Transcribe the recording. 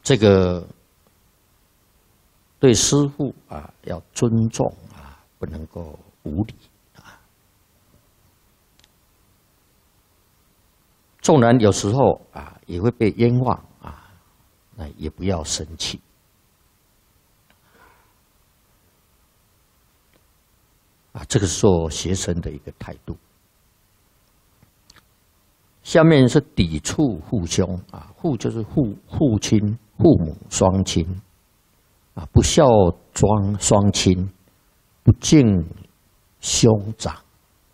这个对师父要尊重不能够无礼纵然有时候也会被冤枉那也不要生气。这个是做学生的一个态度。下面是抵触父兄父就是父亲、父母双亲不孝双亲，不敬兄长